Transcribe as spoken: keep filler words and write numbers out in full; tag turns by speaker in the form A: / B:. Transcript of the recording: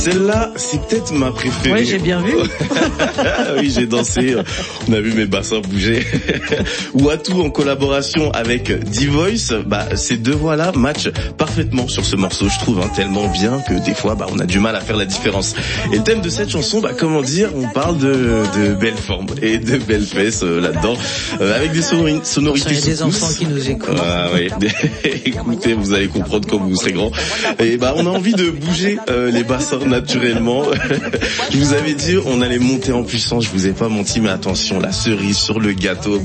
A: Celle-là, c'est peut-être ma préférée.
B: Ouais, j'ai bien vu.
A: Oui, j'ai dansé. On a vu mes bassins bouger. Watou en collaboration avec D-Voice, bah, ces deux voix-là matchent parfaitement sur ce morceau, je trouve, hein, tellement bien que des fois, bah, on a du mal à faire la différence. Et le thème de cette chanson, bah, comment dire, on parle de, de belles formes et de belles fesses euh, là-dedans, euh, avec des sonori- sonorités.
B: Il y a des enfants qui nous écoutent.
A: Ah oui. Écoutez, vous allez comprendre quand vous serez grand. Et bah, on a envie de bouger euh, les bassins naturellement. Je vous avais dit, on allait monter en puissance. Je vous ai pas menti, mais attention, la cerise sur le gâteau.